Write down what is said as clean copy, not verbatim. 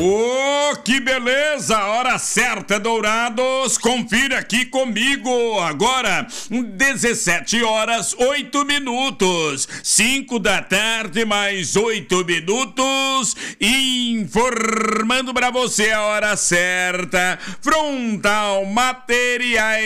Oh, que beleza! Hora certa, Dourados. Confira aqui comigo. Agora, 17 horas, 8 minutos. 5 da tarde, mais 8 minutos. Informando pra você a hora certa. Frontal Materiais.